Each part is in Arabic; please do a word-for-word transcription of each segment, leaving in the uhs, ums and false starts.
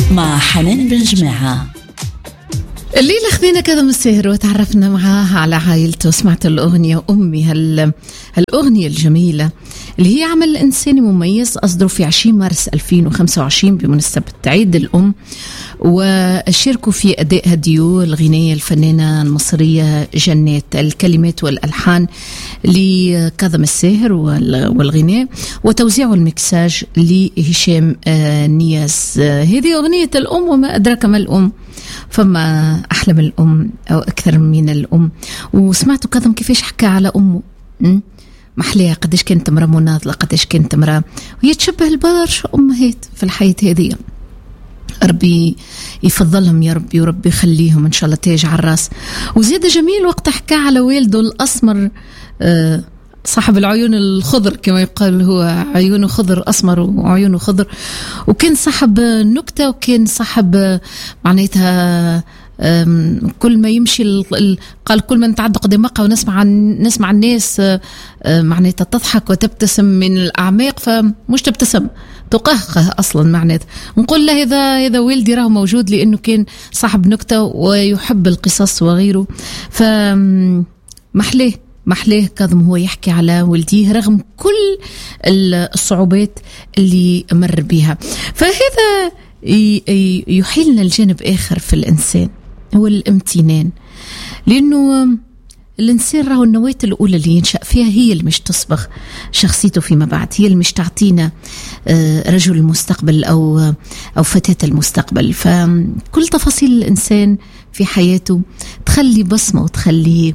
مع حنان بن جماعة. الليلة خذينا كذا من السهر وتعرفنا معاها على عائلته، سمعت الأغنية أمي، هال... هالأغنية الجميلة اللي هي عمل إنساني مميز أصدره في عشرين مارس ألفين وخمسة وعشرين بمناسبة عيد الأم، وشاركوا في أداء هديو الغنية الفنانة المصرية جنات، الكلمات والألحان لكاظم الساهر والغناء، وتوزيعه المكساج لهشام نياز. هذه أغنية الأم، وما أدراك ما الأم، فما أحلى من الأم أو أكثر من الأم. وسمعتوا كاظم كيفاش حكى على أمه، محليها قديش كانت مرة مناضلة، قديش كانت مرة، وهي تشبه البرشا أمهات في الحياة هذه. ربي يفضلهم يا ربي، وربي يخليهم إن شاء الله تاج على الراس. وزيادة جميل وقت حكى على والده الأسمر، أه صاحب العيون الخضر كما يقال، هو عيونه خضر أسمر وعيونه خضر، وكان صاحب نكتة، وكان صاحب معناتها كل ما يمشي قال كل ما نتعدى قدام مقهى ونسمع نسمع الناس معناتها تضحك وتبتسم من الأعماق، فمش تبتسم تقهقه أصلا معناتها. نقول له هذا هذا والدي راه موجود لأنه كان صاحب نكتة ويحب القصص وغيره. فمحليه محليه كاظم هو يحكي على والديه رغم كل الصعوبات اللي مر بها. فهذا يحيلنا الجانب آخر في الإنسان، هو الامتنان، لأنه الإنسان راهو النواة الأولى اللي ينشأ فيها هي اللي مش تصبغ شخصيته فيما بعد، هي اللي مش تعطينا رجل المستقبل أو أو فتاة المستقبل. فكل تفاصيل الإنسان في حياته تخلي بصمة وتخلي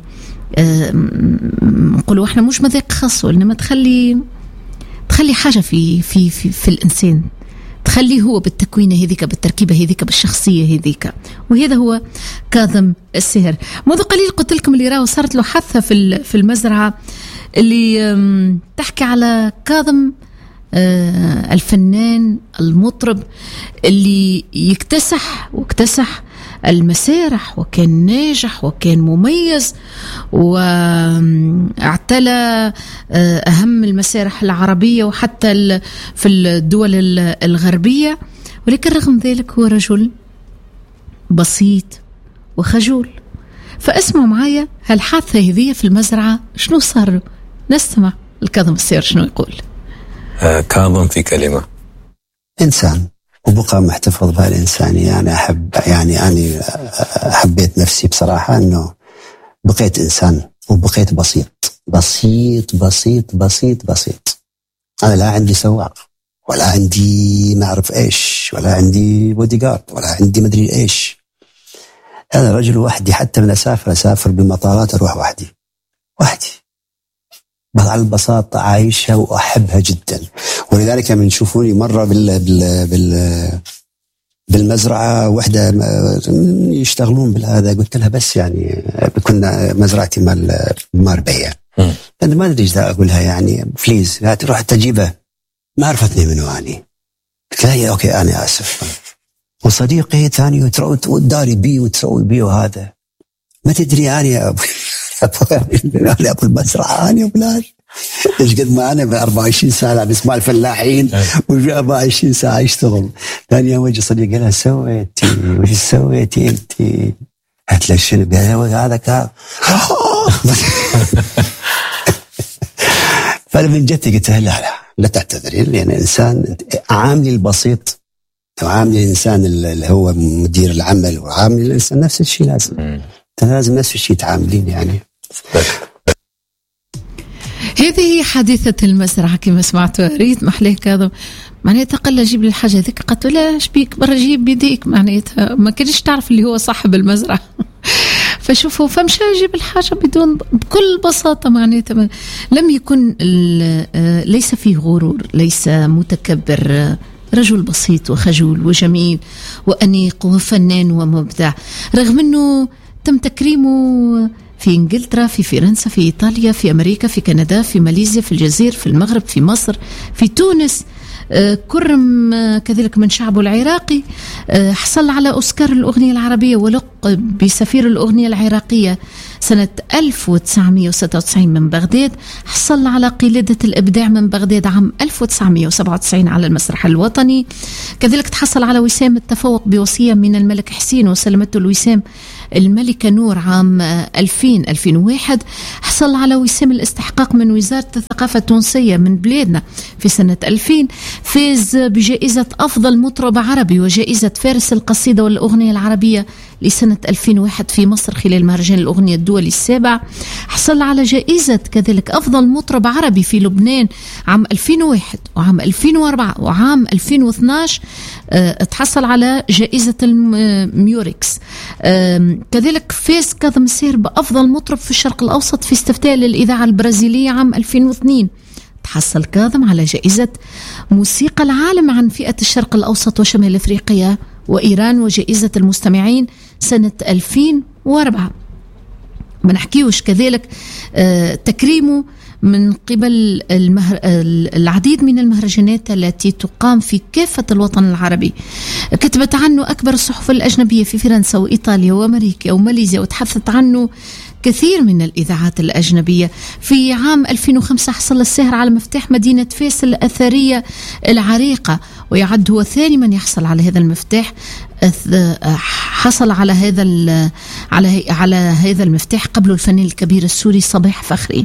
نقولوا احنا مش مذاق خاص، وإنما تخلي تخلي حاجة في في في, في الإنسان، تخليه هو بالتكوين هذيك، بالتركيبة هذيك، بالشخصية هذيك. وهذا هو كاظم الساهر. منذ قليل قلت لكم اللي راهو صارت له حادثة في في المزرعة اللي تحكي على كاظم الفنان المطرب اللي يكتسح واكتسح المسارح، وكان ناجح وكان مميز، واعتلى أهم المسارح العربية وحتى في الدول الغربية. ولكن رغم ذلك هو رجل بسيط وخجول. فاسمعوا معايا هالحادثة هذه في المزرعة شنو صار. نستمع الكاظم الساهر شنو يقول. آه كاظم في كلمة: إنسان وبقى محتفظ بهالإنسانية. يعني أحب يعني أنا حبيت نفسي بصراحة أنه بقيت إنسان وبقيت بسيط بسيط بسيط بسيط بسيط. أنا لا عندي سواق، ولا عندي ما أعرف إيش، ولا عندي بوديغارد، ولا عندي مدري إيش. أنا رجل وحدي، حتى من أسافر أسافر بالمطارات أروح وحدي وحدي على البساطة عايشها وأحبها جدا. ولذلك من يشوفوني مرة بال بال بال بالمزرعة وحدة يشتغلون بالهذا، قلت لها بس يعني كنا مزرعتي مال مار بيع، أنا ما أدري إيش ذا أقولها يعني بليز لا تروح تجيبه. ما عرفتني منه يعني. قلت لها أوكي أنا آسف. وصديقي ثاني وتداري بي وتسوي بي، وهذا ما تدري أنا يا أبو أنا أبو المزرعة أنا وبلاش إيش قد ما أنا بأربعة وعشرين ساعة نسمع الفلاحين وفي أربعة وعشرين ساعة يشتغل. ثاني يوم وجه صديق قال لها سويتي وش سويتي أنت؟ قالت له شنو؟ قال هذا كار. فأنا من جدتي قلت لا لا لا تعتذري، لأن الإنسان عاملي البسيط وعاملي الإنسان اللي هو مدير العمل وعاملي الإنسان نفس الشيء، لازم لازم نفس الشيء تعاملين يعني. هذه حادثة المزرعة كما سمعتوا. ريت محليه كاظم معناتها قال له جيب لي الحاجة ذيك، قالت له لا شبيك برا جيب بيديك، معناتها ما كانش تعرف اللي هو صاحب المزرعة. فشوفوا فمشى يجيب الحاجة بدون بكل بساطة، معناتها لم يكن ليس فيه غرور، ليس متكبر، رجل بسيط وخجول وجميل وأنيق وفنان ومبدع. رغم أنه تم تكريمه في إنجلترا، في فرنسا، في إيطاليا، في أمريكا، في كندا، في ماليزيا، في الجزائر، في المغرب، في مصر، في تونس، كرم كذلك من شعبه العراقي، حصل على أوسكار الأغنية العربية ولقب بسفير الأغنية العراقية سنة ألف وتسعمائة وستة وتسعين من بغداد. حصل على قلادة الإبداع من بغداد عام ألف وتسعمائة وسبعة وتسعين على المسرح الوطني. كذلك تحصل على وسام التفوق بوصية من الملك حسين وسلمته الوسام الملكة نور عام ألفين ألفين وواحد. حصل على وسام الاستحقاق من وزارة الثقافة التونسية من بلادنا في سنة ألفين. فاز بجائزة أفضل مطرب عربي وجائزة فارس القصيدة والأغنية العربية لسنة ألفين وواحد في مصر خلال مهرجان الأغنية الدولي السابع. حصل على جائزة كذلك أفضل مطرب عربي في لبنان عام ألفين وواحد وعام ألفين وأربعة وعام ألفين واثناشر. أه تحصل على جائزة الميوريكس. أه كذلك فاز كاظم الساهر بأفضل مطرب في الشرق الأوسط في استفتاء للإذاعة البرازيلية عام ألفين واثنين. تحصل كاظم على جائزة موسيقى العالم عن فئة الشرق الأوسط وشمال أفريقيا وإيران وجائزة المستمعين سنة ألفين وأربعة. ما نحكيوش كذلك آه تكريمه من قبل المهر... العديد من المهرجانات التي تقام في كافة الوطن العربي. كتبت عنه أكبر الصحف الأجنبية في فرنسا وإيطاليا وأمريكا وماليزيا، وتحدثت عنه كثير من الإذاعات الأجنبية. في عام ألفين وخمسة حصل الساهر على مفتاح مدينة فاس الأثرية العريقة، ويعد هو ثاني من يحصل على هذا المفتاح. حصل على هذا على على هذا المفتاح قبل الفنان الكبير السوري صباح فخري.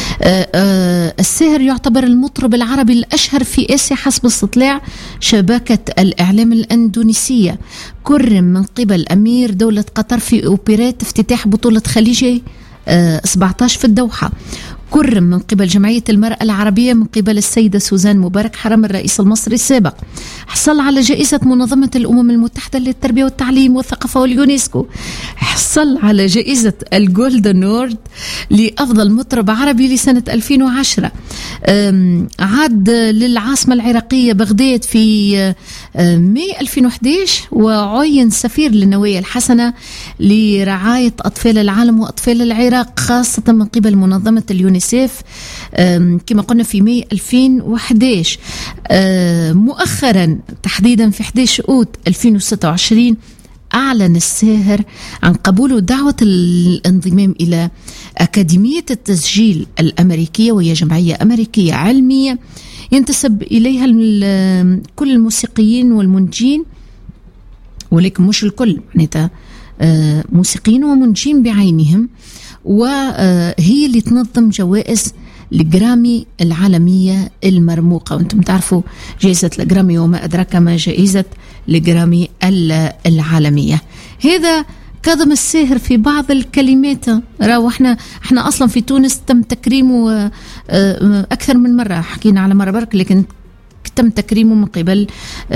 الساهر يعتبر المطرب العربي الأشهر في آسيا حسب استطلاع شبكة الإعلام الأندونيسية. كرم من قبل أمير دولة قطر في أوبرات افتتاح بطولة خليجي سبعة عشر في الدوحة. كرم من قبل جمعية المرأة العربية من قبل السيدة سوزان مبارك حرم الرئيس المصري السابق. حصل على جائزة منظمة الأمم المتحدة للتربية والتعليم والثقافة واليونسكو. حصل على جائزة الجولدن أورد لأفضل مطرب عربي لسنة ألفين وعشرة. عاد للعاصمة العراقية بغداد في ماي ألفين وأحد عشر وعين سفير للنوايا الحسنة لرعاية أطفال العالم وأطفال العراق خاصة من قبل منظمة اليونسكو كما قلنا في ماي ألفين وأحد عشر. مؤخرا تحديدا في أحد عشر أوت ألفين وستة وعشرين أعلن الساهر عن قبوله دعوة الانضمام إلى أكاديمية التسجيل الأمريكية، وهي جمعية أمريكية علمية ينتسب إليها كل الموسيقيين والمنجين، ولكن مش الكل، يعني موسيقيين ومنجين بعينهم، وهي اللي تنظم جوائز الجرامي العالمية المرموقة. وانتم تعرفوا جائزة الجرامي وما أدراك ما جائزة الجرامي العالمية. هذا كاظم الساهر في بعض الكلمات. راو احنا احنا اصلا في تونس تم تكريمه اكثر من مرة، حكينا على مرة برك، لكن تم تكريمه من قبل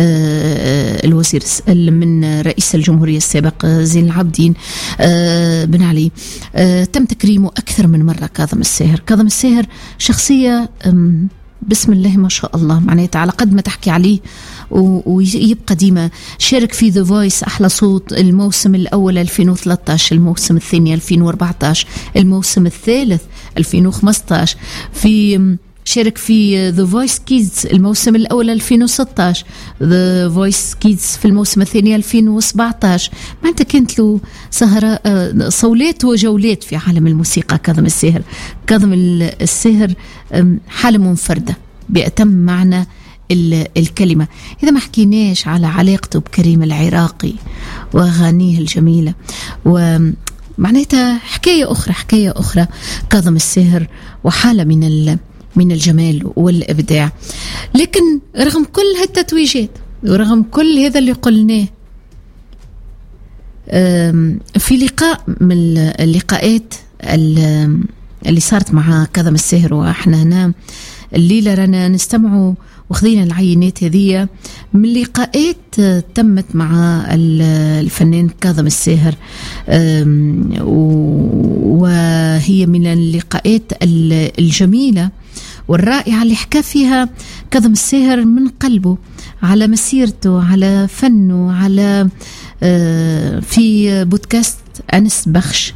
الوزير من رئيس الجمهورية السابق زين العابدين بن علي. تم تكريمه أكثر من مرة كاظم الساهر. كاظم الساهر شخصية بسم الله ما شاء الله، معناتها على قد ما تحكي عليه ويبقى ديما. شارك في The Voice أحلى صوت الموسم الأول ألفين وثلاثة عشر، الموسم الثاني ألفين وأربعة عشر، الموسم الثالث ألفين وخمسة عشر. في شارك في The Voice Kids الموسم الأول ألفين وستة عشر، The Voice Kids في الموسم الثاني ألفين وسبعة عشر. معناتها كانت له سهرة صولات وجولات في عالم الموسيقى. كاظم الساهر كاظم الساهر حالة منفردة بأتم معنى الكلمة. إذا ما حكيناش على علاقته بكريم العراقي وأغانيه الجميلة، ومعناتها حكاية أخرى حكاية أخرى كاظم الساهر وحالة من ال من الجمال والإبداع. لكن رغم كل هالتتويجات ورغم كل هذا اللي قلناه، في لقاء من اللقاءات اللي صارت مع كاظم الساهر، وإحنا هنا الليلة رانا نستمعوا وخذينا العينات هذه من لقاءات تمت مع الفنان كاظم الساهر، وهي من اللقاءات الجميلة والرائعة اللي حكى فيها كاظم الساهر من قلبه على مسيرته، على فنه، على في بودكاست أنس بخش.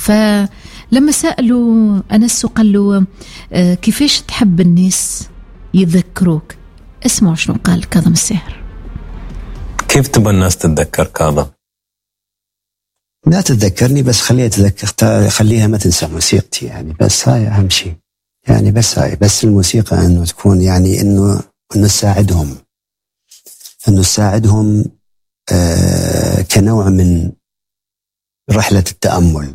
فلما سألوا أنس وقال له كيفاش تحب الناس يذكروك. اسمعوا شنو قال كاظم الساهر. كيف تبى الناس تتذكر كاظم؟ لا تتذكرني بس خليها تذكر، خليها ما تنسى موسيقتي يعني، بس هاي أهم شيء يعني. بس هاي بس الموسيقى إنه تكون يعني إنه إنه تساعدهم إنه تساعدهم آه كنوع من رحلة التأمل.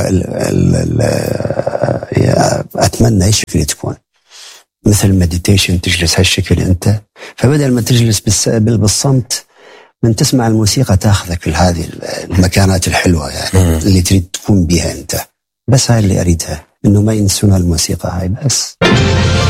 أتمنى أي شكل تكون مثل المديتيشن، تجلس هالشكل أنت، فبدل ما تجلس بالصمت من تسمع الموسيقى تاخذك لهذه المكانات الحلوة يعني اللي تريد تكون بها أنت. بس هاي اللي أريدها، إنه ما ينسون الموسيقى هاي بس.